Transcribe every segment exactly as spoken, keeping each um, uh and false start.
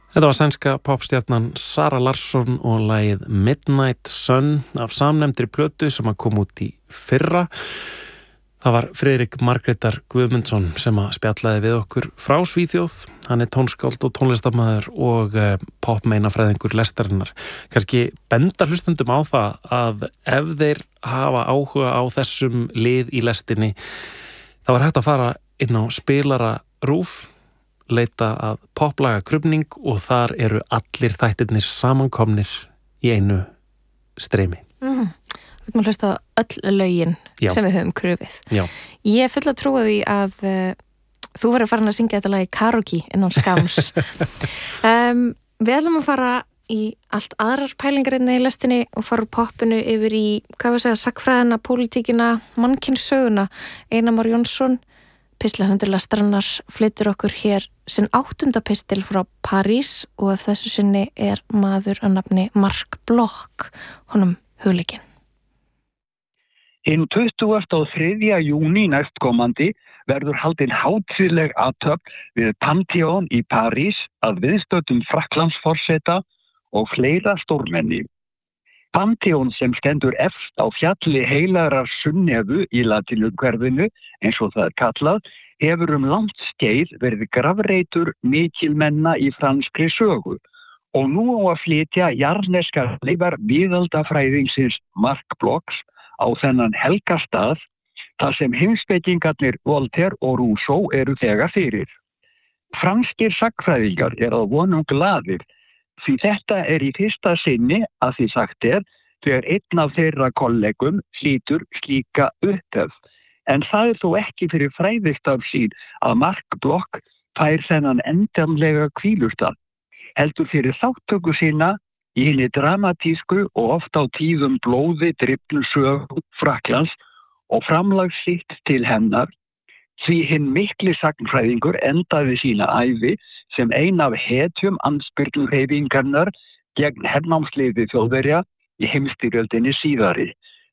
Þetta var sænska popstjarnan Zara Larsson og lagið Midnight Sun af samnefndri plötu sem að kom út í fyrra. Það var Friðrik Margrétar Guðmundsson sem að spjallaði við okkur frá Svíþjóð. Hann er tónskáld og tónlistarmaður og uh, popmeinafræðingur lestarinnar. Kannski benda hlustundum á það að ef þeir hafa áhuga á þessum lið í lestinni, þá er hægt að fara inn á spilara RÚV, leita að poplaga krufning og þar eru allir þættirnir samankomnir í einu streymi. Mm. Við erum að hlusta á öll lögin Já. Sem við höfum krufið. Já. Ég er full að trúa því að uh, þú verður farin að syngja þetta lag í karaoke innan skams. um, við ætlum að fara í allt aðrar pælingar í lestinni og fara úr poppinu yfir í, hvað við segja, sagnfræðina, pólitíkina, mannkynssöguna. Einar Már Jónsson, pislahundur lestarinnar, flytur okkur hér sinn áttunda pistil frá París og þessu sinni er maður að nafni Mark Bloch, honum hugleikinn. Hinn tuttugasta og þriðja júní næstkomandi verður haldin hátíðleg athöfn við Pantheon í París að viðstöddum Frakklandsforseta og fleira stórmenni. Pantheon sem stendur efst á fjalli heilagrar Sunnevu í latínuhverfinu, eins og það er kallað, hefur um langt skeið verið grafreitur mikilmenna í franskri sögu og nú á að flytja jarðneskar leifar miðaldafræðingsins Mark Blochs á þennan helgastað þar sem heimspekingarnir Voltaire og Rousseau eru þegar fyrir. Franskir sagnfræðingar er að vonum glaðir því þetta er í fyrsta sinni að því sagt er þegar einn af þeirra kollegum hlýtur slíka upphefð. En það er þó ekki fyrir fræðistarf sín að Mark Bloch fær þennan endanlega hvílustað, heldur fyrir þáttöku sína í hinni dramatísku og oft á tíðum blóði drifnu sögu Frakklands og framlag sitt til hennar, því hinn mikli sagnfræðingur endaði sína ævi sem ein af hetjum andspyrnuhreyfingarinnar gegn hernámsliði Þjóðverja í heimsstyrjöldinni síðari.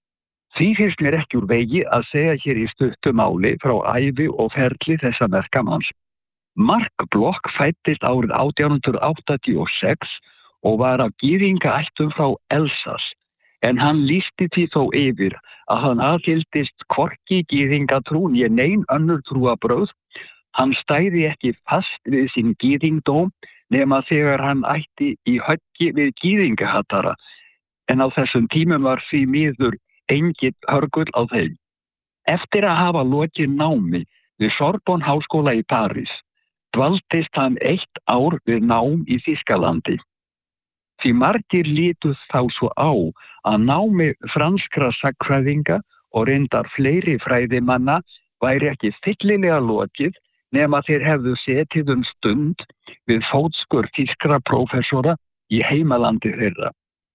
Því finnst mér ekki úr vegi að segja hér í stuttu máli frá ævi og ferli þessa merkamanns. Mark Bloch fæddist árið átján hundrað áttatíu og sex og var af gyðingaættum frá Elsass, en hann lýsti því þó yfir að hann aðhyldist hvorki gyðingatrú né nein önnur trúarbrögð. Hann stæði ekki fast við sinn gyðingdóm nema þegar hann ætti í höggi við gyðingahattara, en á þessum tímum var því miður enginn hörgull á þeim. Eftir að hafa lokið námi við Sorbonne háskóla í París, dvaldist hann eitt ár við nám í Þýskalandi. Því margir lítuð þá svo á að námi franskra sagnfræðinga og reyndar fleiri fræðimanna væri ekki fyllilega lokið nema þeir hefðu setið um stund við fótskur þýskra prófessora í heimalandi þeirra.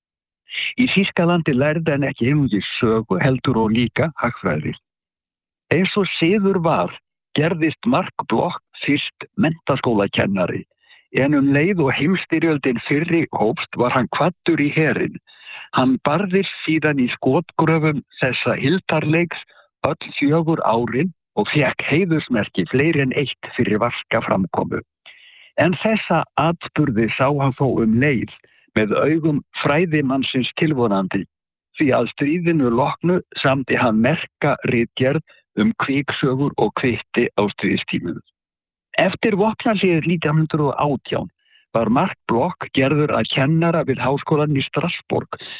Í Þýskalandi lærði hann ekki einungis sögu heldur og líka hagfræði. Eins og siður var gerðist Mark Bloch fyrst menntaskólakennari, en um leið og heimsstyrjöldin fyrri hófst var hann kvaddur í herinn. Hann barðist síðan í skotgröfum þessa hildarleiks öll fjögur árin og fékk heiðursmerki fleiri en eitt fyrir vaska framkomu. En þessa atburði sá hann þó um leið með augum fræðimannsins tilvonandi, því að stríðinu loknu samdi hann merka ritgerð um kviksögur og kvitti á stríðstímum. Eftir vopnahléið nítján hundrað og átján var Mark Bloch gerður að kennara við háskólann í Strasbourg